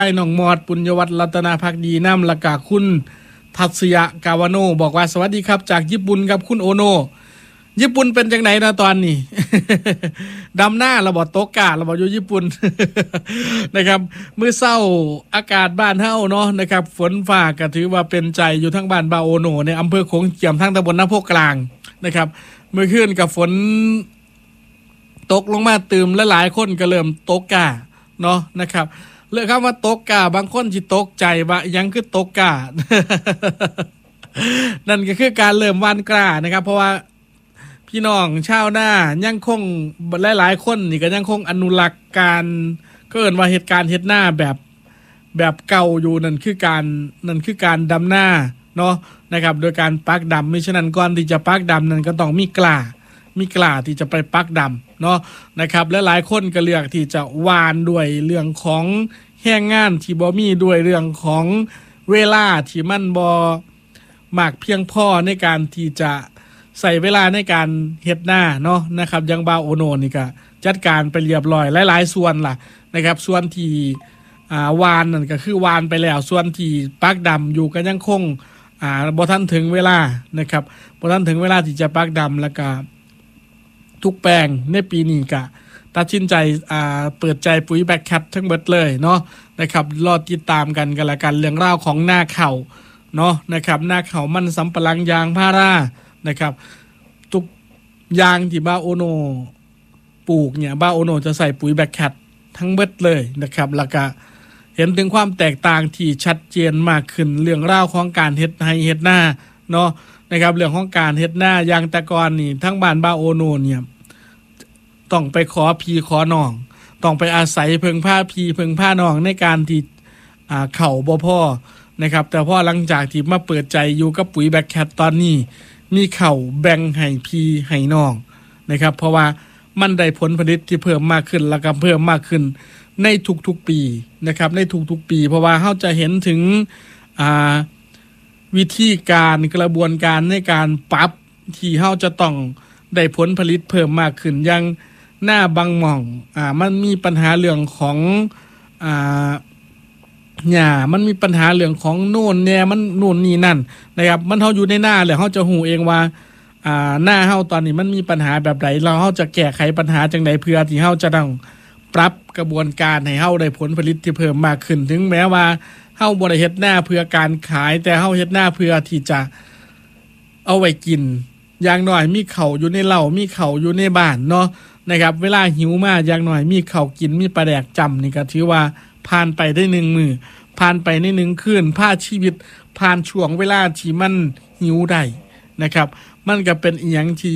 ไอ้น้องมอดปุญญวัฒน์รัตนาภักดีน้ำละกาคุณทัศยะกาวาโนบอกว่าสวัสดีครับจากญี่ปุ่นครับคุณโอโนญี่ปุ่นเป็นจังไหนนะตอนนี้ ดำหน้าระบอตกการะบออยู่ญี่ปุ่น นะครับมื้อเช้าอากาศบ้านเฮาเนาะนะครับฝนฟ้าก็ถือว่าเป็นใจอยู่ทั้งบ้านบาโอโนในอำเภอโขงเจียมทั้งตำบลนาโพกลางนะครับเมื่อคืนกับฝนตกลงมาตื่มและหลายคนก็เริ่มตกกาเนาะนะครับเรื่องคำว่าตกกาบางคนสิตกใจว่ายังคือตกกา นั่นก็คือการเริ่มวันกล้านะครับเพราะว่าพี่น้องชาวนายังคงหลายๆคนนี่ก็ยังคงอนุรักษ์การก็เอิ้นว่าเหตุการณ์เฮ็ดหน้าแบบเก่าอยู่นั่นคือการดำหน้าเนาะนะครับโดยการปักดำมิฉะนั้นก่อนที่จะปักดำนั่นก็ต้องมีกล้าที่จะไปปักดำเนาะนะครับและหลายคนก็เลือกที่จะหวานด้วยเรื่องของแรงงานที่บ่มีด้วยเรื่องของเวลาที่มันบ่มากเพียงพอในการที่จะใส่เวลาในการเฮ็ดหน้าเนาะนะครับยังบาโอโนนี่ก็จัดการไปเรียบร้อยหลายๆส่วนล่ะนะครับส่วนที่วานนั่นก็คือวานไปแล้วส่วนที่ปักดำอยู่ก็ยังคงบ่ทันถึงเวลานะครับบ่ทันถึงเวลาที่จะปักดำแล้วก็ทุกแปลงในปีนี้ก็ตัดสินใจเปิดใจปุ๋ยแบคแคททั้งหมดเลยเนาะนะครับรอติดตามกันละกันเรื่องราวของหน้าข้าวเนาะนะครับหน้าข้าวมันสำปะหลังยางพารานะครับทุกยางที่บาโอโนปลูกเนี่ยบาโอโนจะใส่ปุ๋ยแบคแคททั้งหมดเลยนะครับแล้วก็เห็นถึงความแตกต่างที่ชัดเจนมากขึ้นเรื่องราวของการเฮ็ดไร่เฮ็ดนาเนาะนะครับเรื่องของการเฮ็ดนาอย่างแต่ก่อนนี่ทั้งบ้านบาโอโนเนี่ยต้องไปขอพี่ขอน้องต้องไปอาศัยเพิ่งผ้าพี่เพิ่งผ้าน้องในการที่เข่าบ่พอนะครับแต่พอหลังจากที่มาเปิดใจอยู่กับปุ๋ยแบคแคทตอนนี้มีเข่าแบ่งให้พี่ให้น้องนะครับเพราะว่ามันได้ผลผลิตที่เพิ่มมากขึ้นแล้วก็เพิ่มมากขึ้นในทุกๆปีนะครับในทุกๆปีเพราะว่าเราจะเห็นถึงวิธีการกระบวนการในการปรับที่เราจะต้องได้ผลผลิตเพิ่มมากขึ้นอย่างหน้าบางหม่องมันมีปัญหาเรื่องของหญ้ามันมีปัญหาเรื่องของโน่นเนี่ยมันโน่นนี่นั่นนะครับมันเฮาอยู่ในหน้าแล้วเฮาจะฮู้เองว่าหน้าเฮาตอนนี้มันมีปัญหาแบบใดเราเฮาจะแก้ไขปัญหาจังไดเพื่อที่เฮาจะต้องปรับกระบวนการให้เฮาได้ผลผลิตที่เพิ่มมากขึ้นถึงแม้ว่าเฮาบ่ได้เฮ็ดหน้าเพื่อการขายแต่เฮาเฮ็ดหน้าเพื่อที่จะเอาไว้กินอย่างน้อยมีข้าวอยู่ในเหล้ามีข้าวอยู่ในบ้านเนาะนะครับเวลาหิวมาอย่างน้อยมีข้าวกินมีปลาแดกจำนี่ก็ถือว่าผ่านไปได้1มื้อผ่านไปใน1คืนผ่านชีวิตผ่านช่วงเวลาที่มันหิวได้นะครับมันก็เป็นอีหยังที่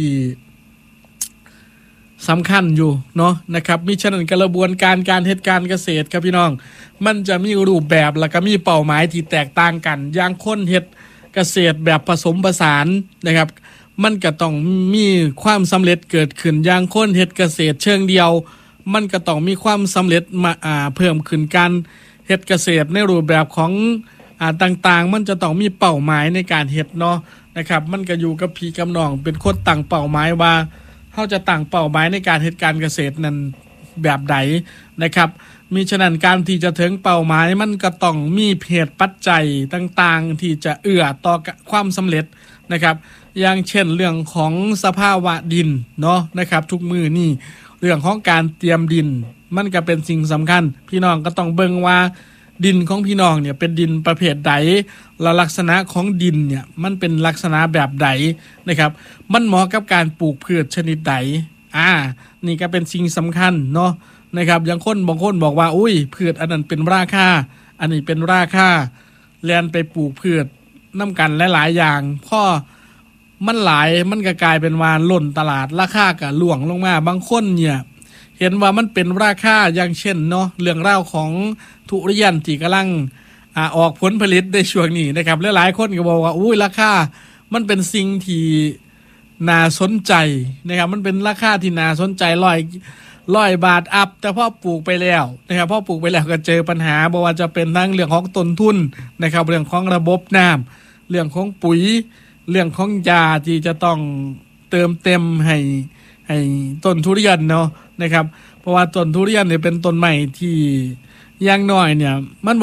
สำคัญอยู่เนาะนะครับมิฉะนั้นกระบวนการเฮ็ดการเกษตรครับพี่น้องมันจะมีรูปแบบแล้วก็มีเป้าหมายที่แตกต่างกันอย่างคนเฮ็ดเกษตรแบบผสมผสานนะครับมันก็ต้องมีความสำเร็จเกิดขึ้นอย่างคนเฮ็ดเกษตรเชิงเดียวมันก็ต้องมีความสำเร็จมาเพิ่มขึ้นการเฮ็ดเกษตรในรูปแบบของต่างๆมันจะต้องมีเป้าหมายในการเฮ็ดเนาะนะครับมันก็อยู่กับพี่กับน้องเป็นคนตั้งเป้าหมายว่าเฮาจะตั้งเป้าหมายในการเฮ็ดการเกษตรนั้นแบบใดนะครับมิฉะนั้นการที่จะถึงเป้าหมายมันก็ต้องมีเหตุปัจจัยต่างๆที่จะเอื้อต่อความสำเร็จนะครับอย่างเช่นเรื่องของสภาวะดินเนาะนะครับทุกมือนี่เรื่องของการเตรียมดินมันก็เป็นสิ่งสำคัญพี่น้องก็ต้องเบิ่งว่าดินของพี่น้องเนี่ยเป็นดินประเภทใดและลักษณะของดินเนี่ยมันเป็นลักษณะแบบใดนะครับมันเหมาะกับการปลูกพืชชนิดใดนี่ก็เป็นสิ่งสำคัญเนาะนะครับอย่างคนบางคนบอกว่าอุ้ยพืชอันนั้นเป็นราคาอันนี้เป็นราคาแล่นไปปลูกพืชน้ำกันหลายๆอย่างพอมันหลายมันก็กลายเป็นว่าล้นตลาดราคาก็ล่วงลงมาบางคนเนี่ยเห็นว่ามันเป็นราคาอย่างเช่นเนาะเรื่องราวของทุเรียนที่กำลังออกผลผลิตในช่วงนี้นะครับหลายๆคนก็บอกว่าอุ้ยราคามันเป็นสิ่งที่น่าสนใจนะครับมันเป็นราคาที่น่าสนใจ100 บาทอัพแต่พอปลูกไปแล้วนะครับพอปลูกไปแล้วก็เจอปัญหาบ่ว่าจะเป็นทั้งเรื่องของต้นทุนนะครับเรื่องของระบบน้ำเรื่องของปุ๋ยเรื่องของยาที่จะต้องเติมเต็มให้ต้นทุเรียนเนาะนะครับเพราะว่าต้นทุเรียนเนี่ยเป็นต้นใหม่ที่อย่างน้อยเนี่ยมัน